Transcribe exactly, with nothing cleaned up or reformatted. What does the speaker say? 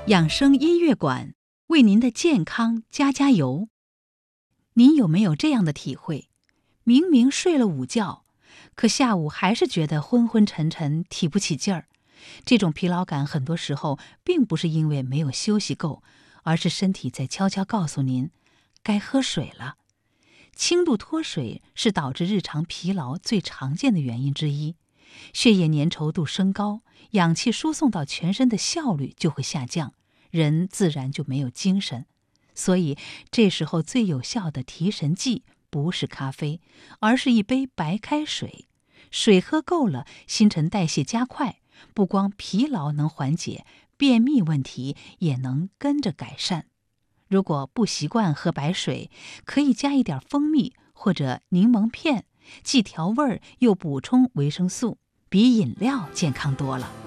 养生音乐馆为您的健康加加油。您有没有这样的体会？明明睡了午觉，可下午还是觉得昏昏沉沉，提不起劲儿。这种疲劳感很多时候并不是因为没有休息够，而是身体在悄悄告诉您，该喝水了。轻度脱水是导致日常疲劳最常见的原因之一，血液粘稠度升高，氧气输送到全身的效率就会下降，人自然就没有精神。所以这时候最有效的提神剂不是咖啡，而是一杯白开水。水喝够了，新陈代谢加快，不光疲劳能缓解，便秘问题也能跟着改善。如果不习惯喝白水，可以加一点蜂蜜或者柠檬片，既调味儿又补充维生素，比饮料健康多了。